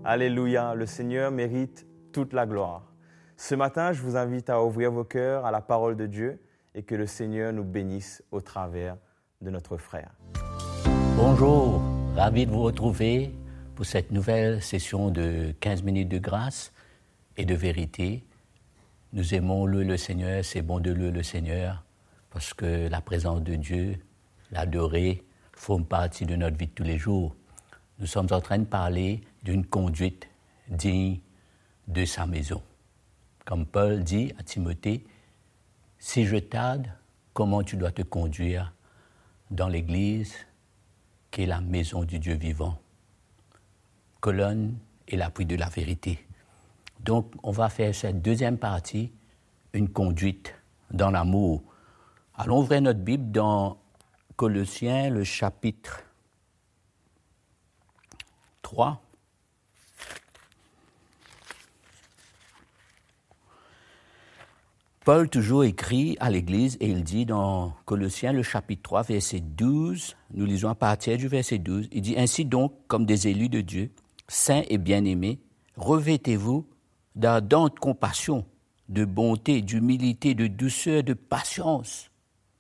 Alléluia, le Seigneur mérite toute la gloire. Ce matin, je vous invite à ouvrir vos cœurs à la parole de Dieu et que le Seigneur nous bénisse au travers de notre frère. Bonjour, ravi de vous retrouver pour cette nouvelle session de 15 minutes de grâce et de vérité. Nous aimons louer le Seigneur, c'est bon de louer le Seigneur parce que la présence de Dieu, l'adorer, forme partie de notre vie de tous les jours. Nous sommes en train de parler d'une conduite digne de sa maison. Comme Paul dit à Timothée, « Si je tarde, comment tu dois te conduire dans l'Église qui est la maison du Dieu vivant, colonne et l'appui de la vérité. » Donc, on va faire cette deuxième partie, une conduite dans l'amour. Allons ouvrir notre Bible dans Colossiens, le chapitre 3. Paul toujours écrit à l'Église et il dit dans Colossiens, le chapitre 3, verset 12, nous lisons à partir du verset 12, il dit « Ainsi donc, comme des élus de Dieu, saints et bien-aimés, revêtez-vous d'ardente compassion, de bonté, d'humilité, de douceur, de patience.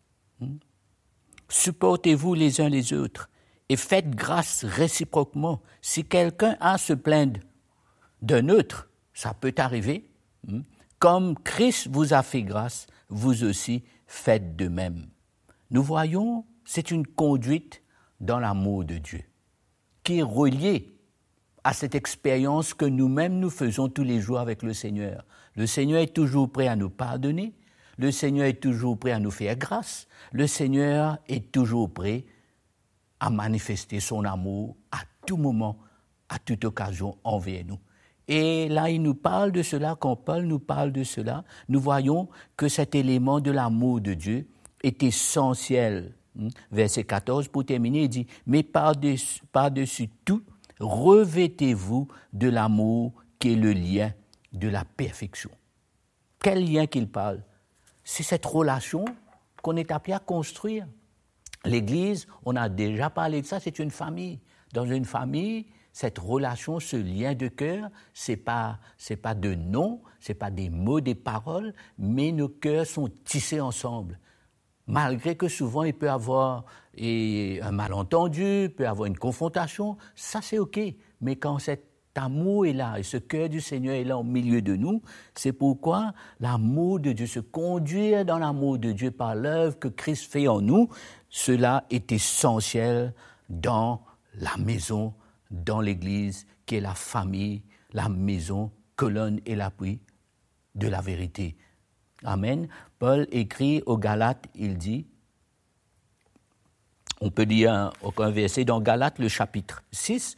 Supportez-vous les uns les autres et faites grâce réciproquement. Si quelqu'un a à se plaindre d'un autre, ça peut arriver. Comme Christ vous a fait grâce, vous aussi faites de même. » Nous voyons, c'est une conduite dans l'amour de Dieu qui est reliée à cette expérience que nous-mêmes nous faisons tous les jours avec le Seigneur. Le Seigneur est toujours prêt à nous pardonner. Le Seigneur est toujours prêt à nous faire grâce. Le Seigneur est toujours prêt à manifester son amour à tout moment, à toute occasion envers nous. Et là, il nous parle de cela, quand Paul nous parle de cela, nous voyons que cet élément de l'amour de Dieu est essentiel. Verset 14, pour terminer, il dit « Mais par-dessus tout, revêtez-vous de l'amour qui est le lien de la perfection. » Quel lien qu'il parle? C'est cette relation qu'on est appelé à construire. L'Église, on a déjà parlé de ça, c'est une famille. Dans une famille, cette relation, ce lien de cœur, c'est pas de noms, c'est pas des mots, des paroles, mais nos cœurs sont tissés ensemble. Malgré que souvent il peut y avoir un malentendu, il peut y avoir une confrontation, ça c'est OK. Mais quand cet amour est là et ce cœur du Seigneur est là au milieu de nous, c'est pourquoi l'amour de Dieu, se conduire dans l'amour de Dieu par l'œuvre que Christ fait en nous, cela est essentiel dans la maison, dans l'Église, qui est la famille, la maison, colonne et l'appui de la vérité. Amen. Paul écrit aux Galates, il dit, on peut lire un verset dans Galates, le chapitre 6.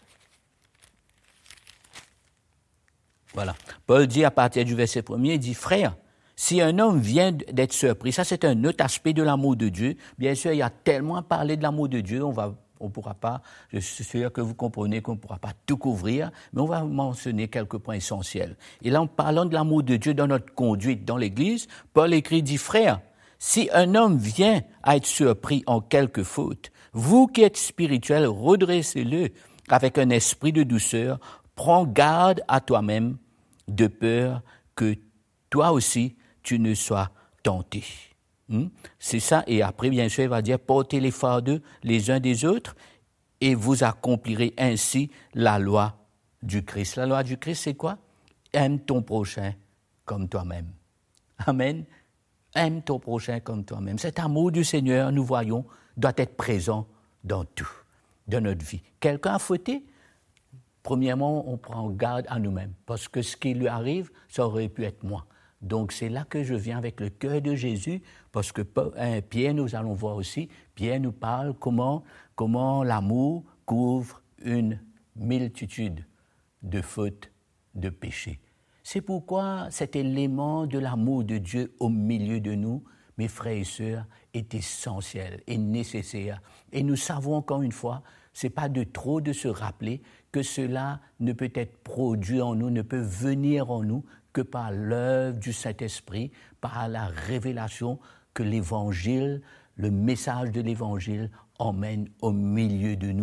Voilà. Paul dit à partir du verset 1er, il dit, « Frère, si un homme vient d'être surpris, ça c'est un autre aspect de l'amour de Dieu. Bien sûr, il y a tellement à parler de l'amour de Dieu, on pourra pas, je suis sûr que vous comprenez qu'on ne pourra pas tout couvrir, mais on va mentionner quelques points essentiels. Et là, en parlant de l'amour de Dieu dans notre conduite dans l'Église, Paul écrit, dit, « Frère, si un homme vient à être surpris en quelque faute, vous qui êtes spirituels, redressez-le avec un esprit de douceur, prends garde à toi-même, de peur que toi aussi, tu ne sois tenté. » C'est ça, et après, bien sûr, il va dire, portez les fardeaux les uns des autres, et vous accomplirez ainsi la loi du Christ. La loi du Christ, c'est quoi? Aime ton prochain comme toi-même. Amen. Aime ton prochain comme toi-même. Cet amour du Seigneur, nous voyons, doit être présent dans tout, dans notre vie. Quelqu'un a fauté? Premièrement, on prend garde à nous-mêmes, parce que ce qui lui arrive, ça aurait pu être moi. Donc, c'est là que je viens avec le cœur de Jésus, parce que Pierre, nous allons voir aussi, Pierre nous parle comment l'amour couvre une multitude de fautes, de péchés. C'est pourquoi cet élément de l'amour de Dieu au milieu de nous, mes frères et sœurs, est essentiel et nécessaire. Et nous savons encore une fois, ce n'est pas de trop de se rappeler que cela ne peut être produit en nous, ne peut venir en nous que par l'œuvre du Saint-Esprit, par la révélation que l'Évangile, le message de l'Évangile emmène au milieu de nous.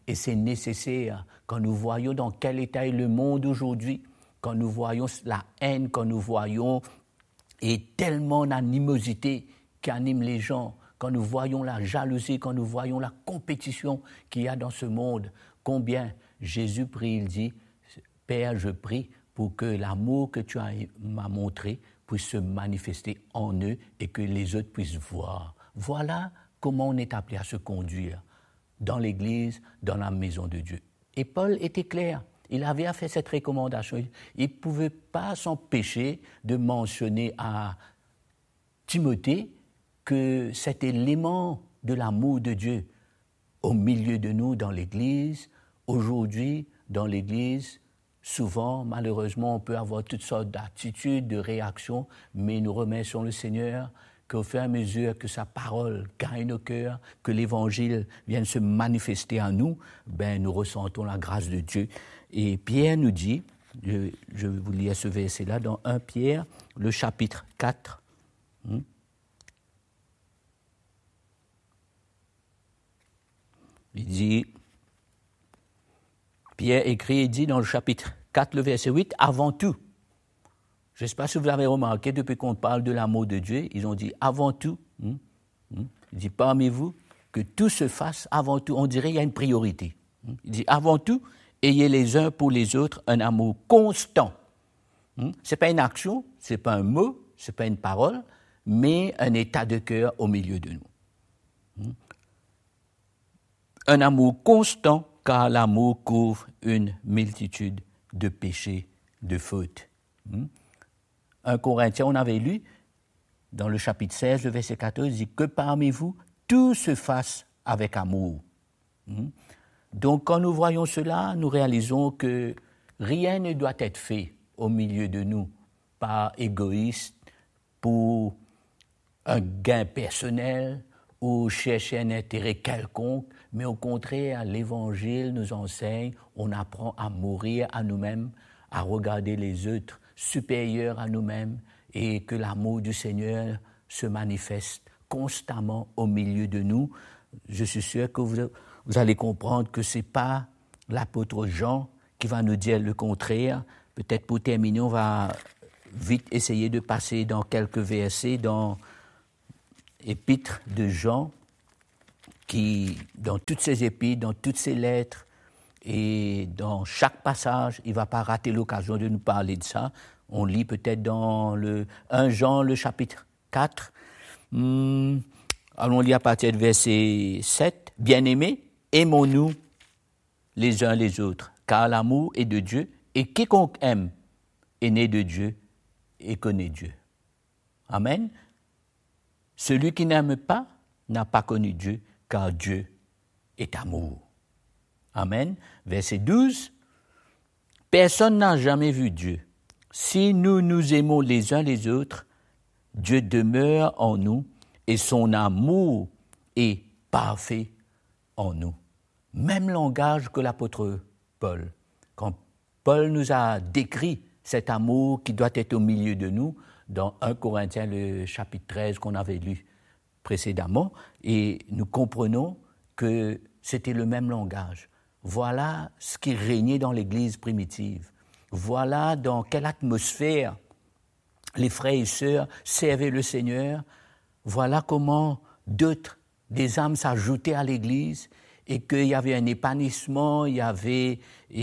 Et c'est nécessaire quand nous voyons dans quel état est le monde aujourd'hui, quand nous voyons la haine, quand nous voyons et tellement d'animosité qui anime les gens, quand nous voyons la jalousie, quand nous voyons la compétition qu'il y a dans ce monde, combien Jésus prie, il dit, Père, je prie pour que l'amour que tu m'as montré puisse se manifester en eux et que les autres puissent voir. Voilà comment on est appelé à se conduire dans l'Église, dans la maison de Dieu. Et Paul était clair. Il avait fait cette recommandation. Il ne pouvait pas s'empêcher de mentionner à Timothée que cet élément de l'amour de Dieu au milieu de nous dans l'Église, aujourd'hui, dans l'Église, souvent, malheureusement, on peut avoir toutes sortes d'attitudes, de réactions, mais nous remercions le Seigneur qu'au fur et à mesure que sa parole gagne nos cœurs, que l'Évangile vienne se manifester à nous, nous ressentons la grâce de Dieu. Et Pierre nous dit, je vous lis ce verset-là, dans 1 Pierre, le chapitre 4. Il dit, Pierre écrit et dit dans le chapitre 4, le verset 8, « Avant tout ». Je ne sais pas si vous avez remarqué, depuis qu'on parle de l'amour de Dieu, ils ont dit « avant tout ». Il dit « parmi vous, que tout se fasse avant tout ». On dirait qu'il y a une priorité. Il dit « avant tout, ayez les uns pour les autres un amour constant ». Ce n'est pas une action, ce n'est pas un mot, ce n'est pas une parole, mais un état de cœur au milieu de nous. Un amour constant, car l'amour couvre une multitude de péchés, de fautes. 1 Corinthiens, on avait lu, dans le chapitre 16, le verset 14, il dit que parmi vous, tout se fasse avec amour. Donc, quand nous voyons cela, nous réalisons que rien ne doit être fait au milieu de nous par égoïste, pour un gain personnel ou chercher un intérêt quelconque, mais au contraire, l'Évangile nous enseigne, on apprend à mourir à nous-mêmes, à regarder les autres supérieurs à nous-mêmes et que l'amour du Seigneur se manifeste constamment au milieu de nous. Je suis sûr que vous allez comprendre que ce n'est pas l'apôtre Jean qui va nous dire le contraire. Peut-être pour terminer, on va vite essayer de passer dans quelques versets dans l'épître de Jean, qui, dans toutes ses épîtres, dans toutes ses lettres, et dans chaque passage, il ne va pas rater l'occasion de nous parler de ça. On lit peut-être dans le 1 Jean, le chapitre 4. Allons lire à partir du verset 7. « Bien-aimés, aimons-nous les uns les autres, car l'amour est de Dieu, et quiconque aime est né de Dieu et connaît Dieu. » Amen. Celui qui n'aime pas n'a pas connu Dieu, car Dieu est amour. Amen. Verset 12. « Personne n'a jamais vu Dieu. Si nous nous aimons les uns les autres, Dieu demeure en nous et son amour est parfait en nous. » Même langage que l'apôtre Paul. Quand Paul nous a décrit cet amour qui doit être au milieu de nous, dans 1 Corinthiens, le chapitre 13 qu'on avait lu précédemment, et nous comprenons que c'était le même langage. Voilà ce qui régnait dans l'Église primitive. Voilà dans quelle atmosphère les frères et sœurs servaient le Seigneur. Voilà comment des âmes s'ajoutaient à l'Église et qu'il y avait un épanouissement, il y avait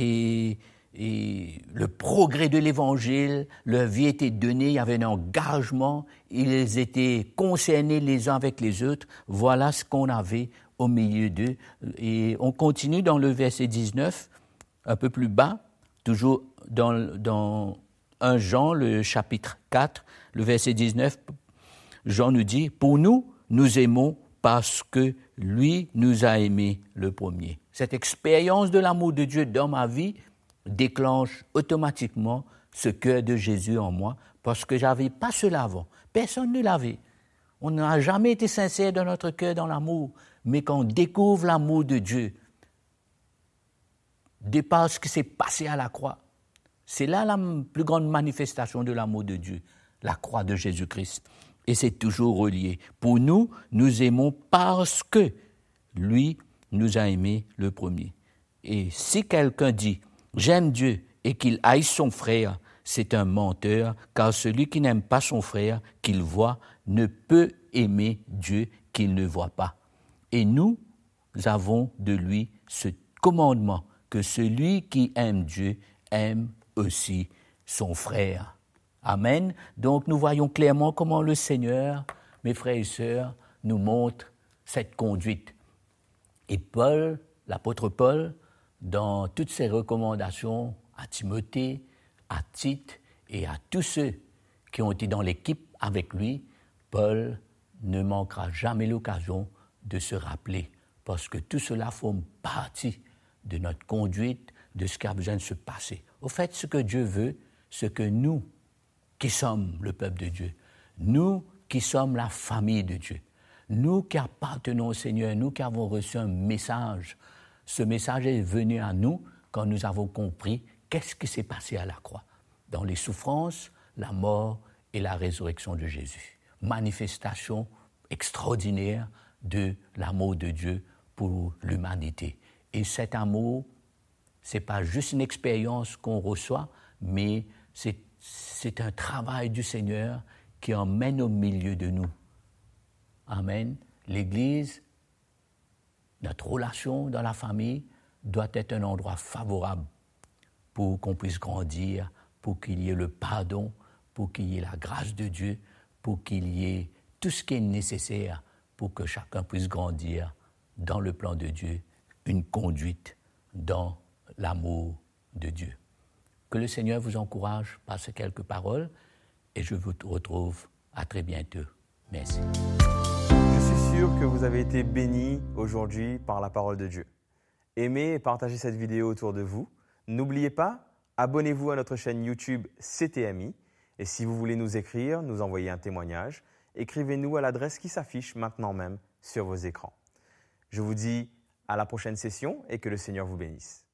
le progrès de l'Évangile, leur vie était donnée, il y avait un engagement, ils étaient concernés les uns avec les autres. Voilà ce qu'on avait au milieu d'eux. Et on continue dans le verset 19, un peu plus bas, toujours dans 1 Jean, le chapitre 4, le verset 19, Jean nous dit « Pour nous, nous aimons parce que lui nous a aimés le premier. » Cette expérience de l'amour de Dieu dans ma vie déclenche automatiquement ce cœur de Jésus en moi, parce que je n'avais pas cela avant. Personne ne l'avait. On n'a jamais été sincère dans notre cœur dans l'amour, mais quand on découvre l'amour de Dieu, de par ce qui s'est passé à la croix, c'est là la plus grande manifestation de l'amour de Dieu, la croix de Jésus-Christ. Et c'est toujours relié. Pour nous, nous aimons parce que lui nous a aimés le premier. Et si quelqu'un dit « j'aime Dieu » et qu'il haïsse son frère, c'est un menteur, car celui qui n'aime pas son frère qu'il voit ne peut aimer Dieu qu'il ne voit pas. Et nous avons de lui ce commandement, que celui qui aime Dieu aime aussi son frère. Amen. Donc nous voyons clairement comment le Seigneur, mes frères et sœurs, nous montre cette conduite. Et Paul, l'apôtre Paul, dans toutes ses recommandations à Timothée, à Tite et à tous ceux qui ont été dans l'équipe avec lui, Paul ne manquera jamais l'occasion de se rappeler, parce que tout cela forme partie de notre conduite, de ce qui a besoin de se passer. Au fait, ce que Dieu veut, ce que nous, qui sommes le peuple de Dieu, nous qui sommes la famille de Dieu, nous qui appartenons au Seigneur, nous qui avons reçu un message, ce message est venu à nous quand nous avons compris qu'est-ce qui s'est passé à la croix, dans les souffrances, la mort et la résurrection de Jésus. Manifestation extraordinaire de l'amour de Dieu pour l'humanité. Et cet amour, ce n'est pas juste une expérience qu'on reçoit, mais c'est un travail du Seigneur qui emmène au milieu de nous. Amen. L'Église, notre relation dans la famille doit être un endroit favorable pour qu'on puisse grandir, pour qu'il y ait le pardon, pour qu'il y ait la grâce de Dieu, pour qu'il y ait tout ce qui est nécessaire pour que chacun puisse grandir dans le plan de Dieu, une conduite dans l'amour de Dieu. Que le Seigneur vous encourage par ces quelques paroles et je vous retrouve à très bientôt. Merci. Je suis sûr que vous avez été bénis aujourd'hui par la parole de Dieu. Aimez et partagez cette vidéo autour de vous. N'oubliez pas, abonnez-vous à notre chaîne YouTube CTMI. Et si vous voulez nous écrire, nous envoyer un témoignage, écrivez-nous à l'adresse qui s'affiche maintenant même sur vos écrans. Je vous dis à la prochaine session et que le Seigneur vous bénisse.